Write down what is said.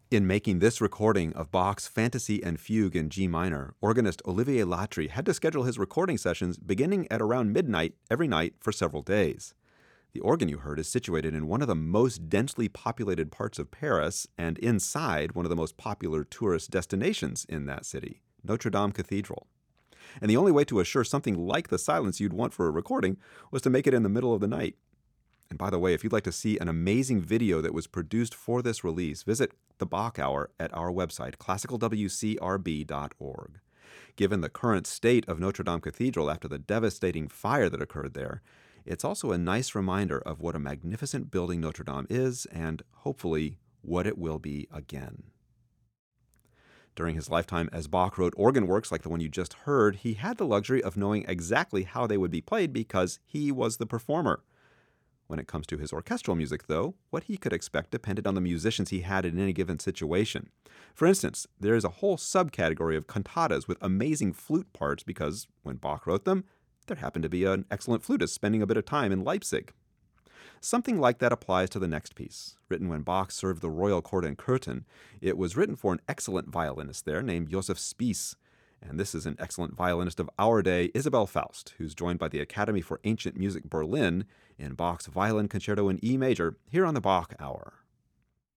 In making this recording of Bach's Fantasy and Fugue in G minor, organist Olivier Latry had to schedule his recording sessions beginning at around midnight every night for several days. The organ you heard is situated in one of the most densely populated parts of Paris and inside one of the most popular tourist destinations in that city, Notre Dame Cathedral. And the only way to assure something like the silence you'd want for a recording was to make it in the middle of the night. And by the way, if you'd like to see an amazing video that was produced for this release, visit the Bach Hour at our website, classicalwcrb.org. Given the current state of Notre Dame Cathedral after the devastating fire that occurred there, it's also a nice reminder of what a magnificent building Notre Dame is and, hopefully, what it will be again. During his lifetime, as Bach wrote organ works like the one you just heard, he had the luxury of knowing exactly how they would be played because he was the performer. When it comes to his orchestral music, though, what he could expect depended on the musicians he had in any given situation. For instance, there is a whole subcategory of cantatas with amazing flute parts because, when Bach wrote them, there happened to be an excellent flutist spending a bit of time in Leipzig. Something like that applies to the next piece. Written when Bach served the royal court in Kürten, it was written for an excellent violinist there named Josef Spiess. And this is an excellent violinist of our day, Isabel Faust, who's joined by the Academy for Ancient Music Berlin in Bach's Violin Concerto in E major here on the Bach Hour.